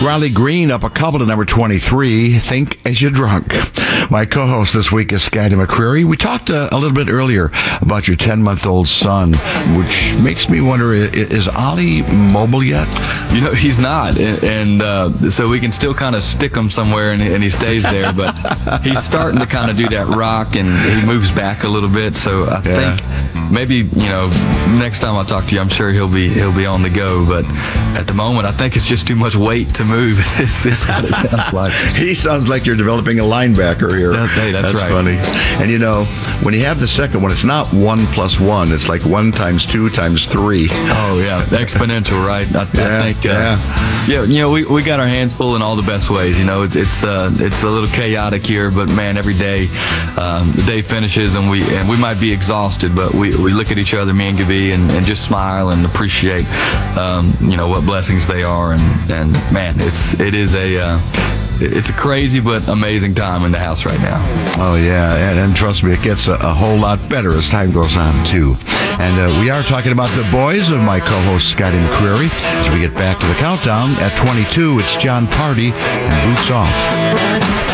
Riley Green up a couple to number 23, Think As You're Drunk. My co-host this week is Scotty McCreery. We talked a little bit earlier about your 10-month-old son, which makes me wonder, is Ollie mobile yet? You know, he's not, and so we can still kind of stick him somewhere, and he stays there, but he's starting to kind of do that rock, and he moves back a little bit, so I think maybe, next time I talk to you, I'm sure he'll be on the go, but at the moment, I think it's just too much weight to move. It's what it sounds like. He sounds like you're developing a linebacker here. Hey, that's right. Funny. And when you have the second one, it's not 1 + 1. It's like 1 × 2 × 3. Oh yeah, exponential, right? I think. We got our hands full in all the best ways. It's a little chaotic here, but man, every day, the day finishes and we might be exhausted, but we look at each other, me and Gabi, and just smile and appreciate, what blessings they are, and man, it's a crazy but amazing time in the house right now. Oh, yeah, and trust me, it gets a whole lot better as time goes on, too. And we are talking about the boys of my co-host, Scotty McCreery. As we get back to the countdown, at 22, it's Jon Pardi and Boots Off.